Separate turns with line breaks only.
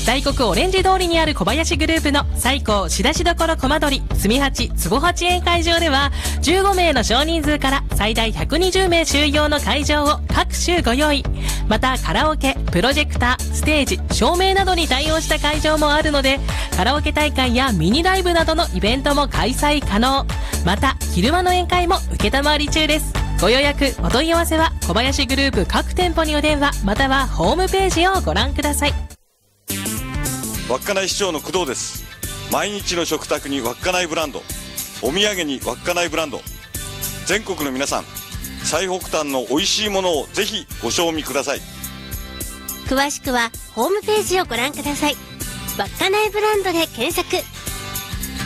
大黒オレンジ通りにある小林グループの最高仕出しどころコマ取り住八坪八宴会場では、15名の少人数から最大120名収容の会場を各種ご用意。またカラオケ、プロジェクター、ステージ、照明などに対応した会場もあるので、カラオケ大会やミニライブなどのイベントも開催可能。また昼間の宴会も受けたまわり中です。ご予約お問い合わせは小林グループ各店舗にお電話またはホームページをご覧ください。
稚内市長の工藤です。毎日の食卓に稚内ブランド、お土産に稚内ブランド、全国の皆さん、最北端の美味しいものをぜひご賞味ください。
詳しくはホームページをご覧ください。稚内ブランドで検索。